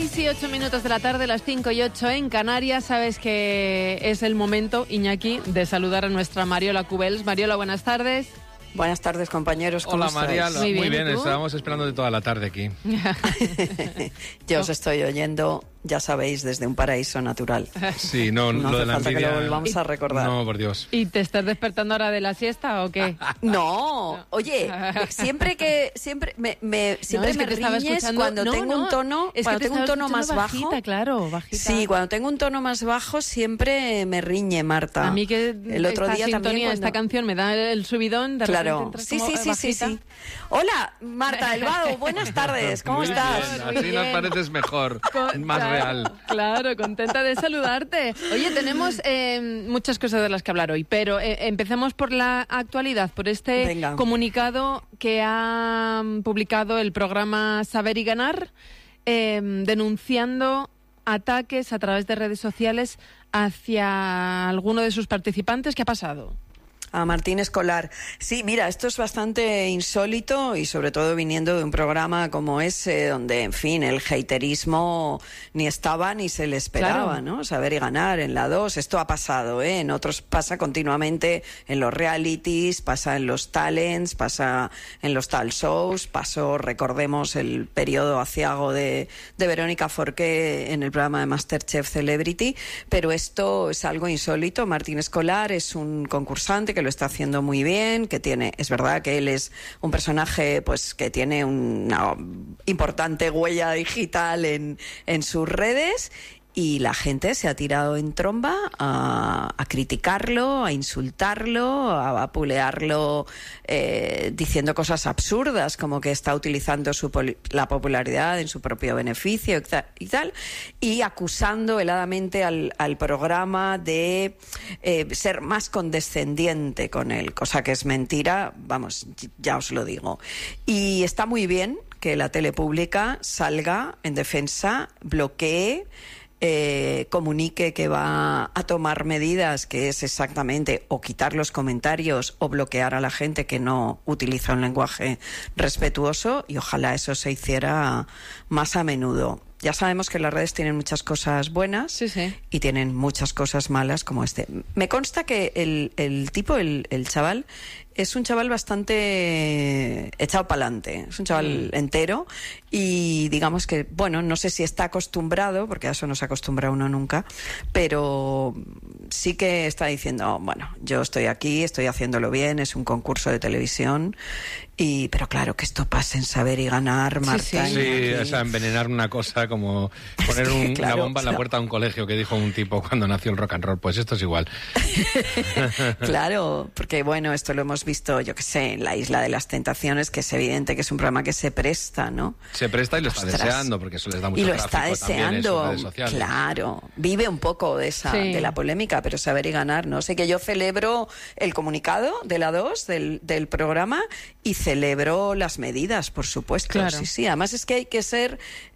6:08 de la tarde, las 5:08 en Canarias. Sabes que es el momento, Iñaki, de saludar a nuestra Mariola Cubels. Mariola, buenas tardes. Buenas tardes, compañeros. ¿Cómo Hola, Mariola. Muy bien, estábamos esperándote toda la tarde aquí. Yo os estoy oyendo, ya sabéis, desde un paraíso natural. Sí, no No lo hace de la falta envidia... que lo volvamos a recordar. No, por Dios. ¿Y te estás despertando ahora de la siesta o qué? No, oye, siempre me riñes cuando tengo un tono, es cuando que tengo un tono más bajita, bajo. Claro, bajita. Sí, cuando tengo un tono más bajo siempre me riñe, Marta. A mí que el otro esta día sintonía, también cuando... esta canción me da el subidón, de repente Claro, entras sí. bajita. Hola, Marta Delvado, buenas tardes, ¿cómo Muy estás? bien, Muy así nos bien. pareces mejor, más Claro, real. Claro, contenta de saludarte. Oye, tenemos muchas cosas de las que hablar hoy, pero empecemos por la actualidad, por este Venga. comunicado que ha publicado el programa Saber y Ganar, denunciando ataques a través de redes sociales hacia alguno de sus participantes. ¿Qué ha pasado? A Martín Escolar. Sí, mira, esto es bastante insólito y sobre todo viniendo de un programa como ese, donde, en fin, el haterismo ni estaba ni se le esperaba, Claro. ¿no? Saber y Ganar en la 2, esto ha pasado, ¿eh? En otros pasa continuamente, en los realities, pasa en los talents, pasa en los tal shows, pasó, recordemos, el periodo aciago de Verónica Forqué en el programa de MasterChef Celebrity, pero esto es algo insólito. Martín Escolar es un concursante que lo está haciendo muy bien, que tiene, es verdad que él es un personaje pues que tiene una importante huella digital en sus redes, y la gente se ha tirado en tromba a criticarlo, a insultarlo, a vapulearlo, diciendo cosas absurdas, como que está utilizando la popularidad en su propio beneficio y tal, y acusando heladamente al programa de ser más condescendiente con él, cosa que es mentira, vamos, ya os lo digo. Y está muy bien que la tele pública salga en defensa, bloquee, comunique que va a tomar medidas, que es exactamente o quitar los comentarios o bloquear a la gente que no utiliza un lenguaje respetuoso, y ojalá eso se hiciera más a menudo. Ya sabemos que las redes tienen muchas cosas buenas, Sí. y tienen muchas cosas malas como este. Me consta que el tipo, el chaval, es un chaval bastante echado para adelante, es un chaval entero, y digamos que, bueno, no sé si está acostumbrado, porque a eso no se acostumbra uno nunca, pero sí que está diciendo, bueno, yo estoy aquí, estoy haciéndolo bien, es un concurso de televisión, pero claro, que esto pase en Saber y Ganar, Marta. Sí. Sí, o sea, envenenar una cosa como poner claro, una bomba en la puerta de un colegio, que dijo un tipo cuando nació el rock and roll, pues esto es igual. Claro, porque bueno, esto lo hemos visto, yo que sé, en la Isla de las Tentaciones, que es evidente que es un programa que se presta, ¿no? Se presta y lo está Ostras. deseando, porque eso les da mucho Y lo tráfico está también en sus deseando, redes sociales. claro. Vive un poco de Sí. la polémica, pero Saber y Ganar, no sé, que yo celebro el comunicado de la 2 del programa, y celebro las medidas, por supuesto. Claro. Sí, además es que hay que ser,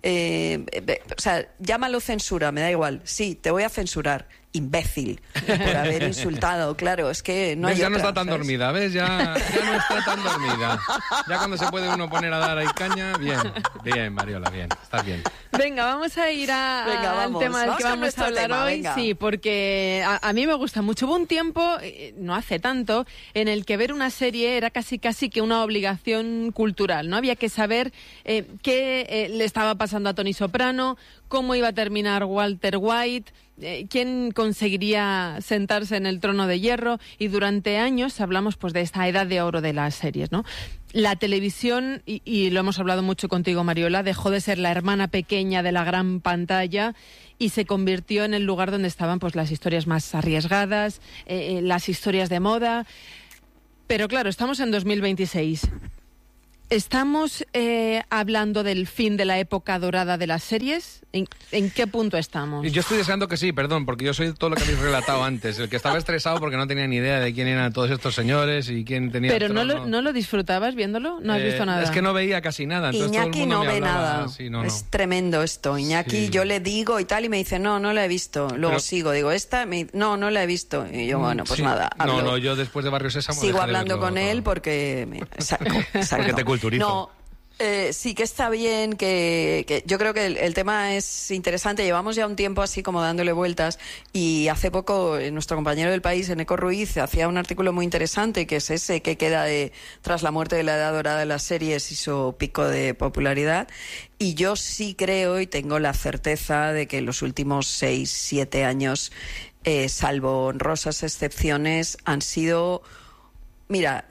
o sea, llámalo censura, me da igual. Sí, te voy a censurar, imbécil, por haber insultado, claro, es que no ¿Ves? hay Ya no otra, está tan ¿sabes? dormida, ¿ves? Ya no está tan dormida. Ya cuando se puede uno poner a dar ahí caña, bien, Mariola, bien, estás bien. Venga, vamos a ir Venga, al vamos. tema del Vamos que con vamos nuestro a hablar tema, hoy. venga. Sí, porque a mí me gusta mucho. Hubo un tiempo, no hace tanto, en el que ver una serie era casi que una obligación cultural, ¿no? Había que saber qué le estaba pasando a Tony Soprano, cómo iba a terminar Walter White, quién conseguiría sentarse en el trono de hierro, y durante años hablamos pues de esta edad de oro de las series, ¿no? La televisión, y lo hemos hablado mucho contigo, Mariola, dejó de ser la hermana pequeña de la gran pantalla y se convirtió en el lugar donde estaban pues las historias más arriesgadas, las historias de moda. Pero claro, estamos en 2026. ¿Estamos hablando del fin de la época dorada de las series? ¿En qué punto estamos? Y yo estoy deseando que sí, perdón, porque yo soy todo lo que habéis relatado antes, el que estaba estresado porque no tenía ni idea de quién eran todos estos señores y quién tenía ¿Pero el trono. no lo disfrutabas viéndolo? ¿No has visto nada? Es que no veía casi nada, entonces todo el Iñaki mundo no me ve hablaba, nada. sí, no. Es tremendo esto. Iñaki, Sí. yo le digo y tal, y me dice, no la he visto. Luego Pero- sigo, digo, no la he visto. Y yo, bueno, pues Sí. nada. hablo. No, yo después de Barrio Sésamo Sigo dejé de hablando verlo con todo. él porque... Exacto. Porque te culturizo. No, Sí que está bien, que yo creo que el tema es interesante. Llevamos ya un tiempo así como dándole vueltas y hace poco nuestro compañero del País, Eneco Ruiz, hacía un artículo muy interesante que es ese que queda tras la muerte de la edad dorada de las series y su pico de popularidad. Y yo sí creo y tengo la certeza de que en los últimos 6, 7 años, salvo honrosas excepciones, han sido... Mira,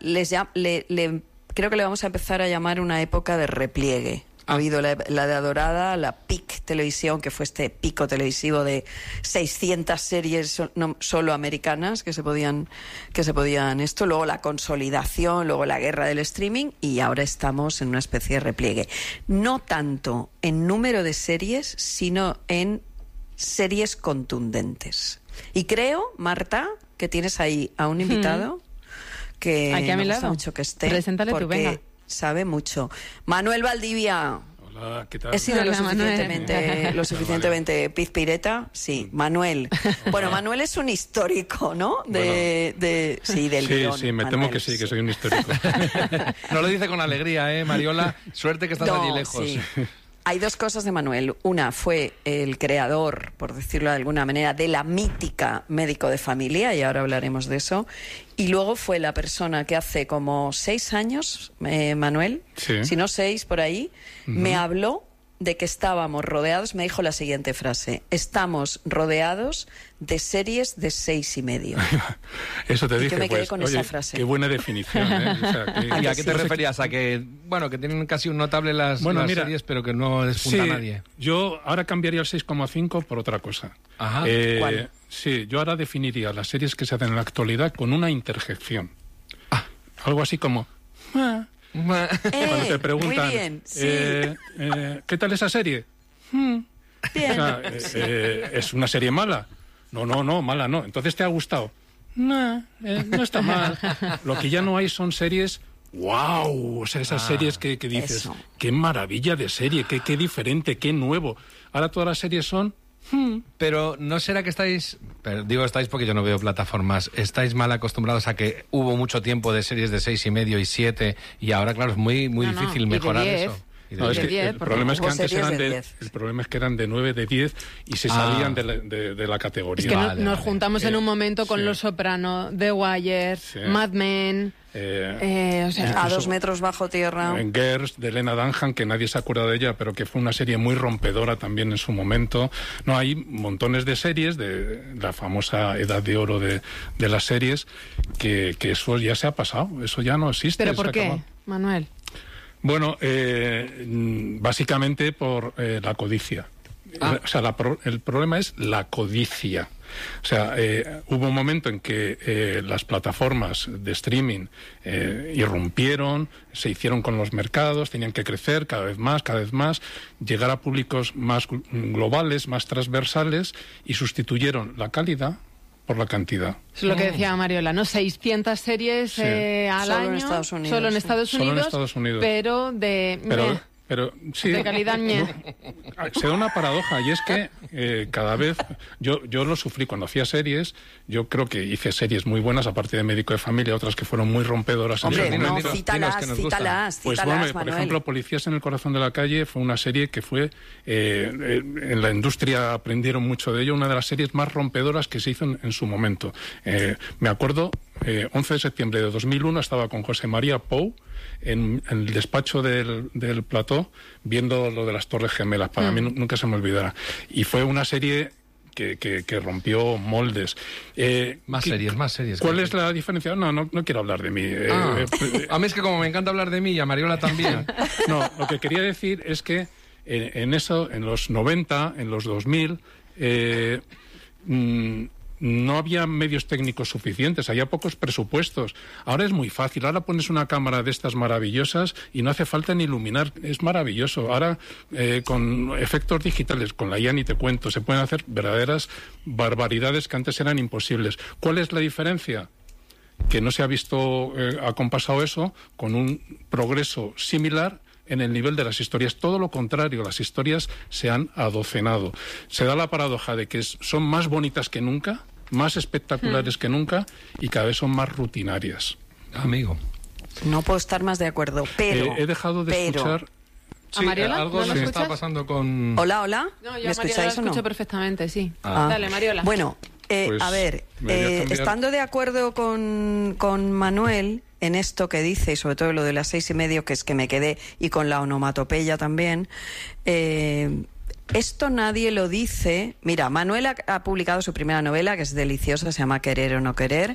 creo que le vamos a empezar a llamar una época de repliegue. Ha habido la edad dorada, la peak televisión, que fue este pico televisivo de 600 series solo americanas que se podían esto, luego la consolidación, luego la guerra del streaming, y ahora estamos en una especie de repliegue. No tanto en número de series, sino en series contundentes. Y creo, Marta, que tienes ahí a un invitado que aquí a mi me gusta lado. mucho que esté. Preséntale tú, venga. Sabe mucho. Manuel Valdivia. Hola, ¿qué tal? He sido Hola, lo suficientemente pizpireta. Sí, Manuel. Bueno, Manuel es un histórico, ¿no? Del guión. Sí, me temo que sí, que soy un histórico. No lo dice con alegría, Mariola. Suerte que estás allí lejos. Sí. Hay dos cosas de Manuel. Una, fue el creador, por decirlo de alguna manera, de la mítica Médico de Familia, y ahora hablaremos de eso. Y luego fue la persona que hace como 6 años, Manuel, sí, si no 6 por ahí, me habló de que estábamos rodeados, me dijo la siguiente frase: estamos rodeados de series de 6,5. Eso te dije, me quedé pues, con esa frase. Qué buena definición, ¿eh? O sea, ¿Y a qué te referías? A que, bueno, que tienen casi un notable las series, pero que no despunta a nadie. Yo ahora cambiaría el 6,5 por otra cosa. Ajá. ¿Cuál? Sí, yo ahora definiría las series que se hacen en la actualidad con una interjección. Algo así como... Cuando te preguntan, muy bien, sí. ¿Qué tal esa serie? Bien. O sea, ¿es una serie mala? No, mala no. ¿Entonces te ha gustado? No está mal. Lo que ya no hay son series... ¡Wow! O sea, esas series que dices, eso. ¡qué maravilla de serie! ¡Qué diferente! ¡Qué nuevo! Ahora todas las series son... Pero ¿no será que estáis porque yo no veo plataformas, estáis mal acostumbrados a que hubo mucho tiempo de series de 6,5 y 7 y ahora, claro, es muy difícil y de mejorar 10. eso? Y de No, es 10. que 10, el problema es que hubo antes series eran de de 10. el problema es que eran de 9, de 10 y se salían de la categoría. Es que Vale, nos vale. juntamos en un momento con sí. Los Soprano, The Wire, Sí. Mad Men... o sea, A 2 metros bajo tierra. En Girls, de Lena Dunham, que nadie se acuerda de ella, pero que fue una serie muy rompedora también en su momento. No, hay montones de series de la famosa edad de oro de las series que eso ya se ha pasado, eso ya no existe. ¿pero se por ha qué, acabado. Manuel? Bueno, básicamente por la codicia. O sea, el problema es la codicia. O sea, hubo un momento en que las plataformas de streaming irrumpieron, se hicieron con los mercados, tenían que crecer cada vez más, llegar a públicos más globales, más transversales, y sustituyeron la calidad por la cantidad. Es lo que decía Mariola, ¿no? 600 series Sí. al Solo en año. Estados Unidos, Solo en sí. Estados Solo en Unidos. Estados Unidos. Pero de... Pero sí, de calidad se da una paradoja, y es que cada vez yo lo sufrí cuando hacía series. Yo creo que hice series muy buenas, aparte de Médico de Familia, otras que fueron muy rompedoras. Hombre, en su no, momento. cítalas, que nos gustan. cítalas, Pues cítalas, bueno, por Manuel. ejemplo, Policías en el corazón de la calle fue una serie que fue, en la industria aprendieron mucho de ello, una de las series más rompedoras que se hizo en su momento. Me acuerdo, 11 de septiembre de 2001 estaba con José María Pou en el despacho del Plató viendo lo de las Torres Gemelas. Para mí nunca se me olvidará. Y fue una serie que rompió moldes. Más series. ¿Cuál es la diferencia? No quiero hablar de mí. A mí es que como me encanta hablar de mí y a Mariola también. No, lo que quería decir es que en los 90, en los 2000, no había medios técnicos suficientes, había pocos presupuestos. Ahora es muy fácil, ahora pones una cámara de estas maravillosas y no hace falta ni iluminar, es maravilloso. Ahora con efectos digitales, con la IA ni te cuento, se pueden hacer verdaderas barbaridades que antes eran imposibles. ¿Cuál es la diferencia? Que no se ha visto acompasado eso con un progreso similar en el nivel de las historias. Todo lo contrario, las historias se han adocenado. Se da la paradoja de que son más bonitas que nunca, más espectaculares que nunca, y cada vez son más rutinarias. Amigo. No puedo estar más de acuerdo, pero... he dejado de escuchar... ¿A Mariola? Algo ¿No lo se escuchas? está pasando con... Hola, hola. No, ¿Me yo a Mariola escucháis la o no? escucho perfectamente, sí. Ah. Dale, Mariola. Bueno, Pues a ver, me voy a cambiar. estando de acuerdo con Manuel en esto que dice, y sobre todo lo de las 6:30, que es que me quedé, y con la onomatopeya también, esto nadie lo dice. Mira, Manuel ha publicado su primera novela, que es deliciosa, se llama Querer o no querer,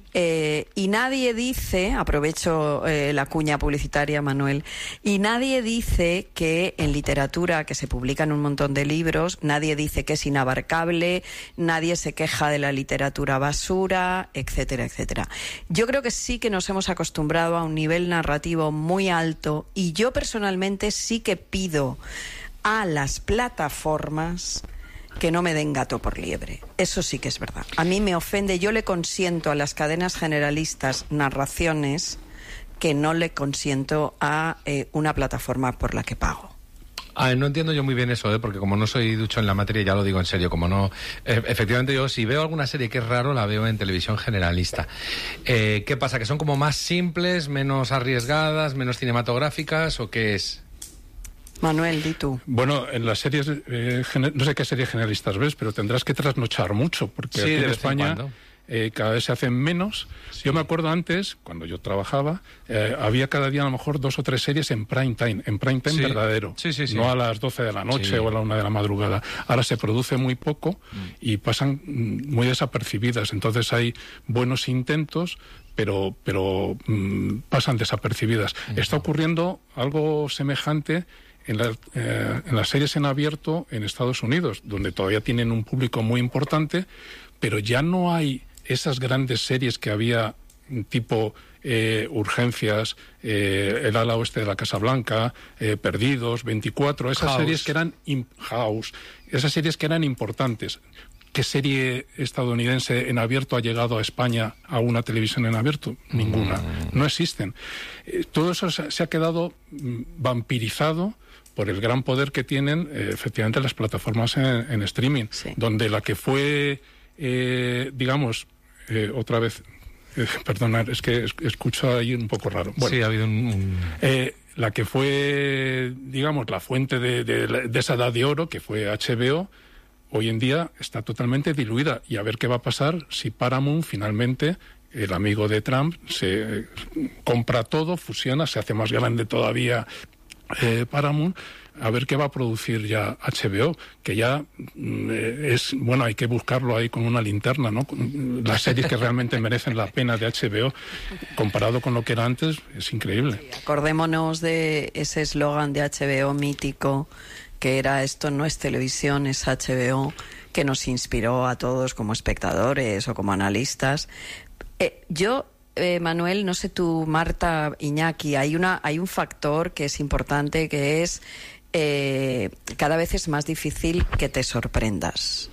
y nadie dice, aprovecho la cuña publicitaria, Manuel, y nadie dice que en literatura, que se publican un montón de libros, nadie dice que es inabarcable, nadie se queja de la literatura basura, etcétera, etcétera. Yo creo que sí que nos hemos acostumbrado a un nivel narrativo muy alto, y yo personalmente sí que pido a las plataformas que no me den gato por liebre. Eso sí que es verdad. A mí me ofende, yo le consiento a las cadenas generalistas narraciones que no le consiento a una plataforma por la que pago. No entiendo yo muy bien eso, porque como no soy ducho en la materia, ya lo digo en serio, como no... efectivamente, yo si veo alguna serie que es raro, la veo en televisión generalista. ¿Qué pasa? ¿Que son como más simples, menos arriesgadas, menos cinematográficas, o qué es? Manuel, di tú. Bueno, en las series, no sé qué series generalistas ves, pero tendrás que trasnochar mucho, porque Sí, aquí en España cada vez se hacen menos. Sí. Yo me acuerdo antes, cuando yo trabajaba, había cada día a lo mejor 2 o 3 series en prime time Sí. verdadero, Sí. no a las 12 de la noche Sí. o a la 1 de la madrugada. Ahora se produce muy poco y pasan muy desapercibidas, entonces hay buenos intentos, pero pasan desapercibidas. Está ocurriendo algo semejante en las series en abierto en Estados Unidos, donde todavía tienen un público muy importante, pero ya no hay esas grandes series que había tipo Urgencias, El ala oeste de la Casa Blanca, Perdidos, 24, esas House. series que eran House, esas series que eran importantes. ¿Qué serie estadounidense en abierto ha llegado a España a una televisión en abierto? Ninguna. No existen. Todo eso se ha quedado vampirizado por el gran poder que tienen efectivamente las plataformas en streaming, Sí. donde la que fue, digamos, otra vez, perdonad, es que escucho ahí un poco raro. Bueno, Sí, ha habido la que fue, digamos, la fuente de esa edad de oro, que fue HBO, hoy en día está totalmente diluida. Y a ver qué va a pasar si Paramount finalmente, el amigo de Trump, se compra todo, fusiona, se hace más grande todavía Paramount, a ver qué va a producir ya HBO, que ya es, bueno, hay que buscarlo ahí con una linterna, ¿no? Las series que realmente merecen la pena de HBO, comparado con lo que era antes, es increíble. Sí, acordémonos de ese eslogan de HBO mítico, que era "esto no es televisión, es HBO", que nos inspiró a todos como espectadores o como analistas. Manuel, no sé tú, Marta, Iñaki, hay un factor que es importante, que es cada vez es más difícil que te sorprendas.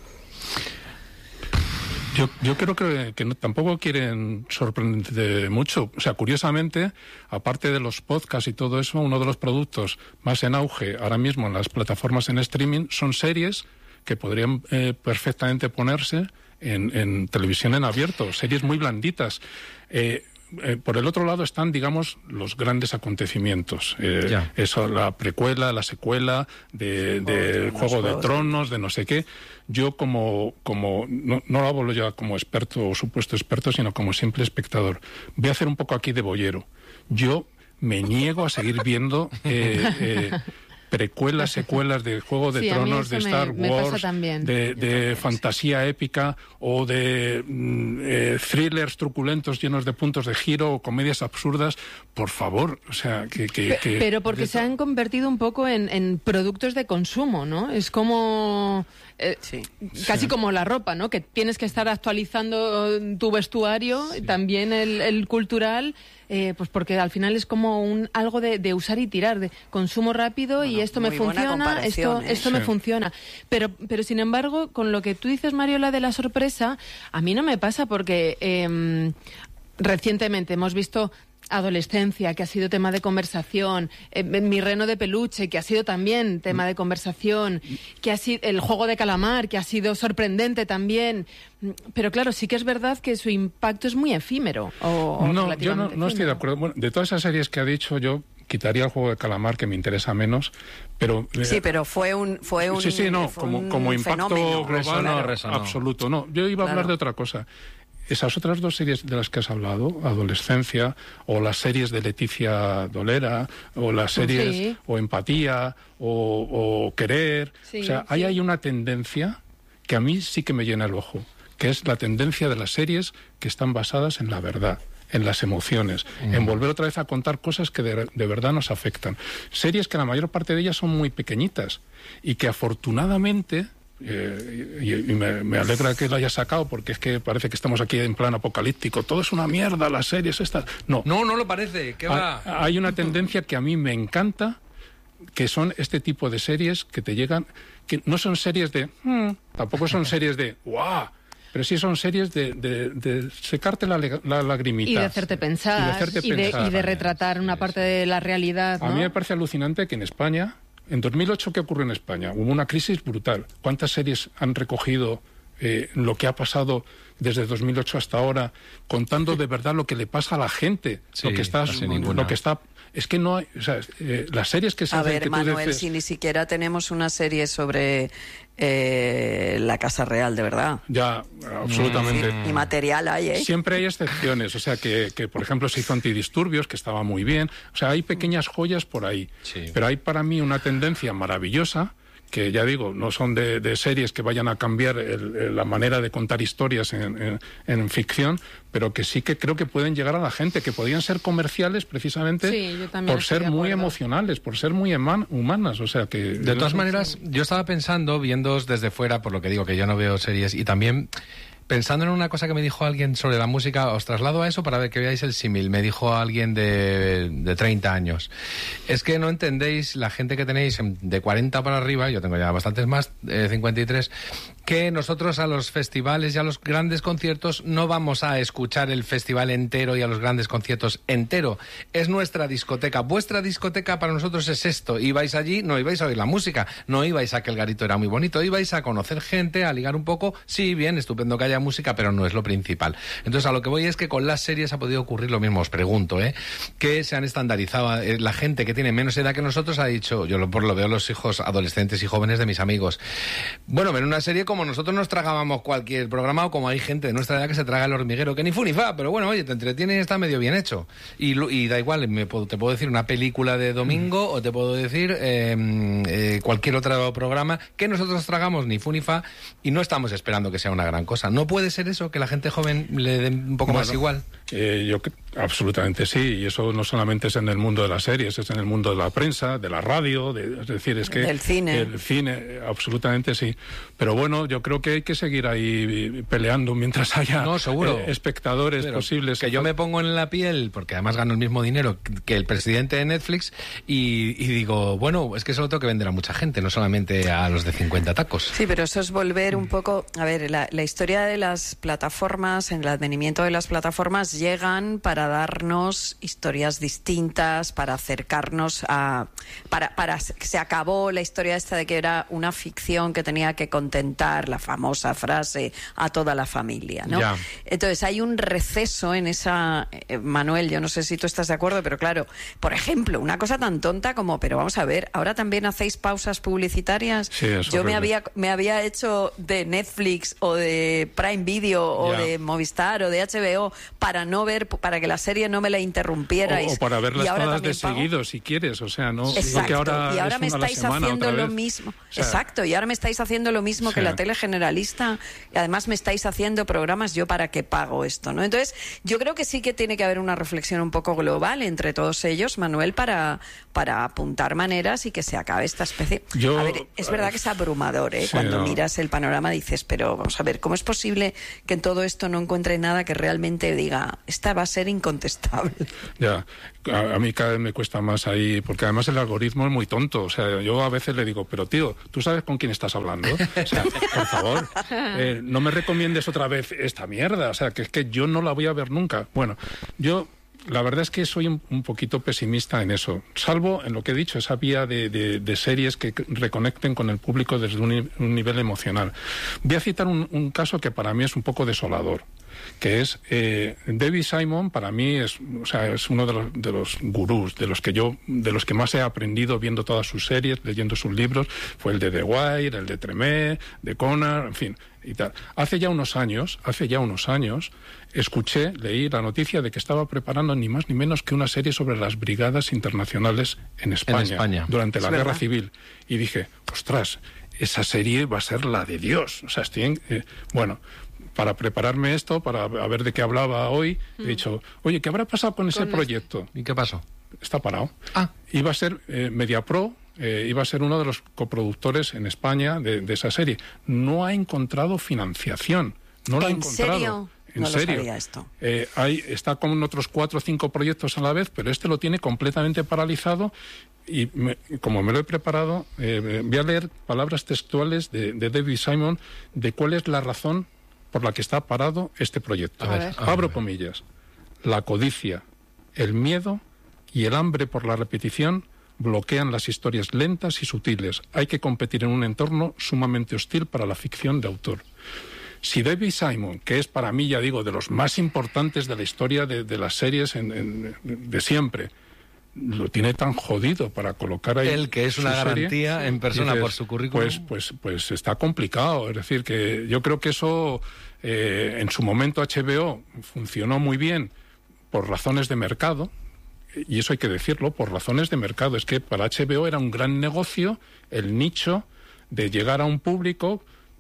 Yo creo que tampoco quieren sorprenderte mucho. O sea, curiosamente, aparte de los podcasts y todo eso, uno de los productos más en auge ahora mismo en las plataformas en streaming son series que podrían perfectamente ponerse en televisión en abierto, series muy blanditas. Por el otro lado están, digamos, los grandes acontecimientos. Eso, la precuela, la secuela de Juego de Tronos, de no sé qué. Yo como no lo hablo ya como experto o supuesto experto, sino como simple espectador. Voy a hacer un poco aquí de boyero. Yo me niego a seguir viendo precuelas, secuelas de Juego de Tronos, de Star Wars, de fantasía épica o de thrillers truculentos llenos de puntos de giro o comedias absurdas. Por favor, o sea, Pero porque se han convertido un poco en productos de consumo, ¿no? Es como... casi como la ropa, ¿no? Que tienes que estar actualizando tu vestuario, también el cultural, pues porque al final es como algo de usar y tirar, de consumo rápido, y esto me funciona, esto me funciona. Pero sin embargo, con lo que tú dices, Mariola, de la sorpresa, a mí no me pasa porque recientemente hemos visto Adolescencia, que ha sido tema de conversación, Mi reno de peluche, que ha sido también tema de conversación, que ha sido El juego de calamar, que ha sido sorprendente también. Pero claro, sí que es verdad que su impacto es muy efímero. No, yo no estoy de acuerdo. Bueno, de todas esas series que ha dicho, yo quitaría El juego de calamar, que me interesa menos, pero... Sí, pero fue un como impacto fenómeno. global, Resonó. absoluto. No, yo iba a hablar de otra cosa. Esas otras dos series de las que has hablado, Adolescencia, o las series de Leticia Dolera, o las series, o Empatía, o Querer, o sea, ahí hay una tendencia que a mí sí que me llena el ojo, que es la tendencia de las series que están basadas en la verdad, en las emociones, en volver otra vez a contar cosas que de verdad nos afectan. Series que la mayor parte de ellas son muy pequeñitas y que afortunadamente... y me alegra que lo haya sacado, porque es que parece que estamos aquí en plan apocalíptico, todo es una mierda, las series estas. No lo parece. ¿Qué va? Hay una tendencia que a mí me encanta, que son este tipo de series que te llegan, que no son series de tampoco son series de ¡guau! Pero sí son series de secarte la lagrimita. Y de hacerte pensar, y de retratar una parte de la realidad, ¿no? A mí me parece alucinante que en España, en 2008, ¿qué ocurrió en España? Hubo una crisis brutal. ¿Cuántas series han recogido lo que ha pasado desde 2008 hasta ahora, contando de verdad lo que le pasa a la gente? Sí, lo que está... Es que no hay... O sea, las series que se hacen... A ver, Manuel, si ni siquiera tenemos una serie sobre la Casa Real, de verdad. Ya, absolutamente. Y material hay, ¿eh? Siempre hay excepciones. O sea, que por ejemplo, se hizo Antidisturbios, que estaba muy bien. O sea, hay pequeñas joyas por ahí. Sí. Pero hay para mí una tendencia maravillosa, que ya digo, no son de series que vayan a cambiar la manera de contar historias en ficción, pero que sí que creo que pueden llegar a la gente, que podrían ser comerciales precisamente por ser muy emocionales, por ser muy humanas. O sea que... De todas maneras, yo estaba pensando, viéndoos desde fuera, por lo que digo, que yo no veo series, y también... Pensando en una cosa que me dijo alguien sobre la música, os traslado a eso para que veáis el símil. Me dijo alguien de 30 años. Es que no entendéis, la gente que tenéis de 40 para arriba, yo tengo ya bastantes más, 53, que nosotros a los festivales y a los grandes conciertos no vamos a escuchar el festival entero y a los grandes conciertos entero. Es nuestra discoteca. Vuestra discoteca para nosotros es esto. Ibais allí, no ibais a oír la música, no ibais a que el garito era muy bonito, ibais a conocer gente, a ligar un poco. Sí, bien, estupendo que haya música, pero no es lo principal. Entonces, a lo que voy es que con las series ha podido ocurrir lo mismo. Os pregunto, que se han estandarizado. La gente que tiene menos edad que nosotros ha dicho, yo lo veo los hijos adolescentes y jóvenes de mis amigos. Bueno, ven una serie como nosotros nos tragábamos cualquier programa, o como hay gente de nuestra edad que se traga El Hormiguero, que ni fu ni fa, pero bueno, oye, te entretiene y está medio bien hecho. Y da igual, te puedo decir una película de domingo o te puedo decir cualquier otro programa que nosotros tragamos ni fu ni fa y no estamos esperando que sea una gran cosa. ¿No puede ser eso, que la gente joven le dé un poco más igual? Yo absolutamente sí, y eso no solamente es en el mundo de las series, es en el mundo de la prensa, de la radio, es decir, es que... Del cine. El cine, absolutamente sí. Pero bueno, yo creo que hay que seguir ahí peleando mientras haya espectadores posibles. Que yo me pongo en la piel, porque además gano el mismo dinero que el presidente de Netflix, y digo, bueno, es que eso lo tengo que vender a mucha gente, no solamente a los de 50 tacos. Sí, pero eso es volver un poco... A ver, la historia de las plataformas, en el advenimiento de las plataformas, llegan para darnos historias distintas, para acercarnos a... Se acabó la historia esta de que era una ficción que tenía que contentar, la famosa frase, a toda la familia, ¿no? Ya. Entonces hay un receso en esa... Manuel, yo no sé si tú estás de acuerdo, pero claro, por ejemplo, una cosa tan tonta como, pero vamos a ver, ¿ahora también hacéis pausas publicitarias? Sí, yo me había hecho de Netflix o de Prime Video o de Movistar o de HBO para no ver, para que la serie no me la interrumpierais. O para verlas todas de seguido, si quieres, o sea, no... Exacto, que ahora y ahora me estáis haciendo lo mismo. O sea, exacto, y ahora me estáis haciendo lo mismo que la tele generalista, y además me estáis haciendo programas, ¿yo para qué pago esto? ¿No? Entonces, yo creo que sí que tiene que haber una reflexión un poco global entre todos ellos, Manuel, para apuntar maneras y que se acabe esta especie... A ver, es verdad que es abrumador, cuando miras el panorama dices, pero vamos a ver, ¿cómo es posible que en todo esto no encuentre nada que realmente diga, esta va a ser incontestable? Ya, a mí cada vez me cuesta más ahí, porque además el algoritmo es muy tonto. O sea, yo a veces le digo, pero tío, ¿tú sabes con quién estás hablando? O sea, por favor, no me recomiendes otra vez esta mierda. O sea, que es que yo no la voy a ver nunca. Bueno, yo la verdad es que soy un poquito pesimista en eso, salvo en lo que he dicho, esa vía de series que reconecten con el público desde un nivel emocional. Voy a citar un caso que para mí es un poco desolador, que es David Simon. Para mí es uno de los gurús, de los que más he aprendido viendo todas sus series, leyendo sus libros. Fue el de The Wire, el de Tremé, de Connor, en fin, y tal. Hace ya unos años, leí la noticia de que estaba preparando ni más ni menos que una serie sobre las brigadas internacionales en España. Durante la Guerra Civil. Y dije, ostras, esa serie va a ser la de Dios. O sea, bueno, para prepararme esto, para ver de qué hablaba hoy, he dicho, oye, ¿qué habrá pasado con ese proyecto? ¿Y qué pasó? Está parado. Iba a ser Mediapro, iba a ser uno de los coproductores en España de esa serie. No ha encontrado financiación. No la ha encontrado. ¿En serio? En serio. Sabía esto. Está con otros 4 o 5 proyectos a la vez, pero este lo tiene completamente paralizado. Y como me lo he preparado, voy a leer palabras textuales de David Simon de cuál es la razón por la que está parado este proyecto. Abro comillas. La codicia, el miedo y el hambre por la repetición bloquean las historias lentas y sutiles. Hay que competir en un entorno sumamente hostil para la ficción de autor. Si David Simon, que es para mí, ya digo, de los más importantes de la historia de las series de siempre, lo tiene tan jodido para colocar ahí... Él, que es una garantía en persona, dices, por su currículum. Pues está complicado. Es decir, que yo creo que eso, en su momento HBO funcionó muy bien por razones de mercado, y eso hay que decirlo, por razones de mercado. Es que para HBO era un gran negocio el nicho de llegar a un público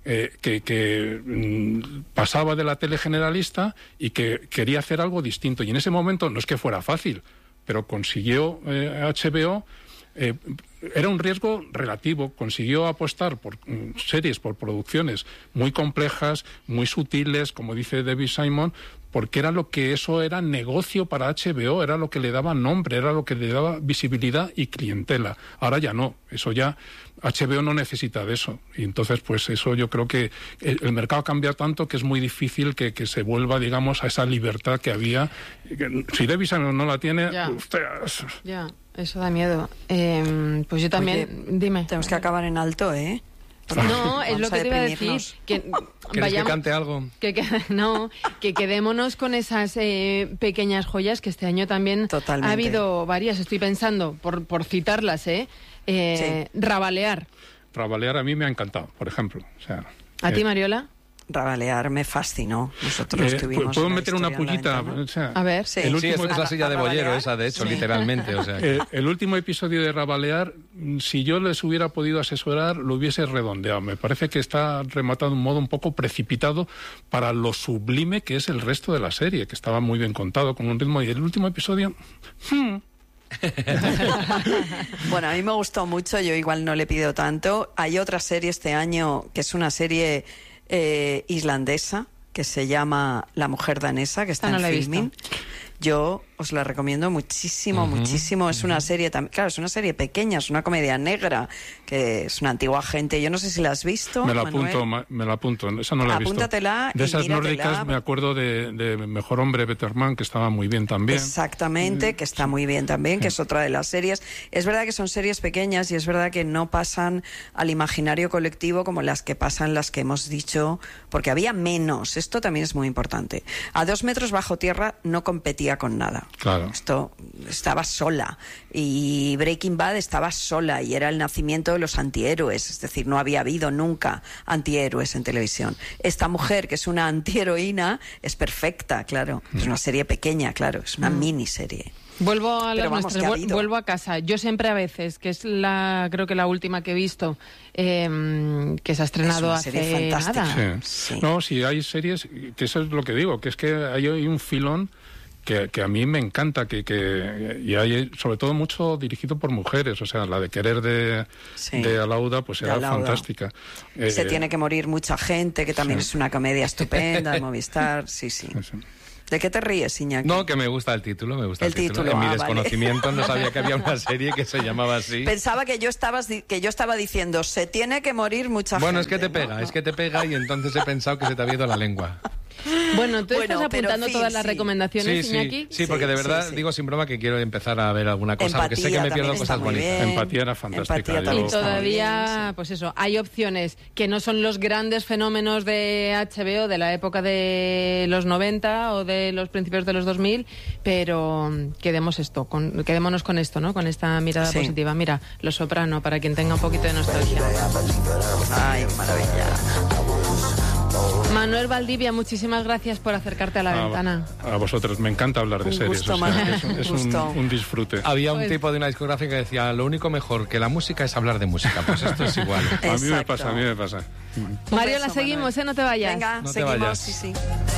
que pasaba de la tele generalista y que quería hacer algo distinto. Y en ese momento no es que fuera fácil, pero consiguió HBO, era un riesgo relativo, consiguió apostar por series, por producciones muy complejas, muy sutiles, como dice David Simon, porque eso era negocio para HBO, era lo que le daba nombre, era lo que le daba visibilidad y clientela. Ahora ya no, eso ya, HBO no necesita de eso. Y entonces, pues eso yo creo que el mercado cambia tanto que es muy difícil que se vuelva, digamos, a esa libertad que había. Si David Simon no la tiene, Ya, eso da miedo. Pues yo también, Oye, dime. Tenemos que acabar en alto, ¿eh? No, es lo que te iba a decir. ¿Quieres que cante algo? Que quedémonos con esas pequeñas joyas, que este año también Totalmente. Ha habido varias. Estoy pensando, por citarlas, Sí. Rabalear. Rabalear a mí me ha encantado, por ejemplo. O sea, ¿A ti, Mariola? Rabalear me fascinó. Nosotros tuvimos. ¿Puedo meter una pullita? O sea, a ver. Sí, es la silla de boyero esa, de hecho, literalmente. O sea. El último episodio de Rabalear, si yo les hubiera podido asesorar, lo hubiese redondeado. Me parece que está rematado de un modo un poco precipitado para lo sublime que es el resto de la serie, que estaba muy bien contado, con un ritmo. Y el último episodio... Bueno, a mí me gustó mucho, yo igual no le pido tanto. Hay otra serie este año que es una serie islandesa que se llama La mujer danesa, que está en Filmin. Yo os la recomiendo muchísimo, muchísimo. Es una serie, claro, es una serie pequeña, es una comedia negra, que es una antigua gente. Yo no sé si la has visto, me la apunto, esa no la he visto. Apúntatela. De esas nórdicas me acuerdo de Mejor Hombre, Betterman, que estaba muy bien también. Exactamente, que está muy bien también, que es otra de las series. Es verdad que son series pequeñas y es verdad que no pasan al imaginario colectivo como las que pasan las que hemos dicho, porque había menos. Esto también es muy importante. A 2 metros bajo tierra no competía con nada. Claro. Esto estaba sola y Breaking Bad estaba sola y era el nacimiento de los antihéroes, es decir, no había habido nunca antihéroes en televisión. Esta mujer, que es una antiheroína, es perfecta, claro. Es una serie pequeña, claro, es una miniserie. Vuelvo a las nuestras, vuelvo a casa. Yo siempre a veces, que es creo que la última que he visto, que se ha estrenado hace nada. Sí. No, sí, hay series, que eso es lo que digo, que es que hay un filón que a mí me encanta, y hay sobre todo mucho dirigido por mujeres, o sea, la de Querer de Alauda, pues era fantástica. Se tiene que morir mucha gente, que también es una comedia estupenda de Movistar, sí. ¿De qué te ríes, Iñaki? No, que me gusta el título, el título. En mi desconocimiento no sabía que había una serie que se llamaba así. Pensaba que yo estaba diciendo, se tiene que morir mucha gente. Bueno, es que te pega y entonces he pensado que se te había ido la lengua. Bueno, ¿tú estás pero, apuntando en fin, todas las sí. recomendaciones, Iñaki? Sí, porque de verdad, digo sin broma que quiero empezar a ver alguna cosa, porque sé que me pierdo Empatía cosas también está muy bonitas. bien. Empatía era fantástica. Empatía yo- también Y está muy todavía, bien, sí. pues eso, hay opciones que no son los grandes fenómenos de HBO de la época de los 90 o de los principios de los 2000, pero quedémonos con esto, ¿no? Con esta mirada Sí. positiva. Mira, Los Soprano, para quien tenga un poquito de nostalgia. Ay, maravilla. Manuel Valdivia, muchísimas gracias por acercarte a la ventana. A vosotros, me encanta hablar de Un series. gusto, o sea, Manuel, es un gusto. un disfrute. Había un Pues- tipo de una discográfica que decía, lo único mejor que la música es hablar de música. Pues esto es igual. A mí me Exacto. pasa, a mí me pasa. Mario, la beso, seguimos, Manuel. no te vayas. Venga, No te seguimos, vayas. sí.